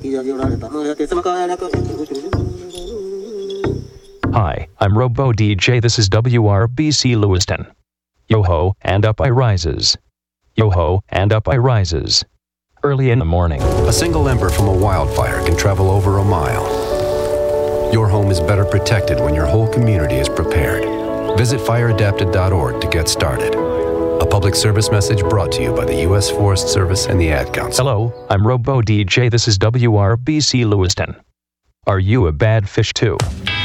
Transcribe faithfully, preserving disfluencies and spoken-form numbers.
Hi, I'm Robo D J. This is W R B C Lewiston. Yo-ho, and up I rises. Yo-ho, and up I rises. Early in the morning. A single ember from a wildfire can travel over a mile. Your home is better protected when your whole community is prepared. Visit fire adapted dot org to get started. A public service message brought to you by the U S Forest Service and the Ad Council. Hello, I'm Robo D J. This is W R B C Lewiston. Are you a bad fish too?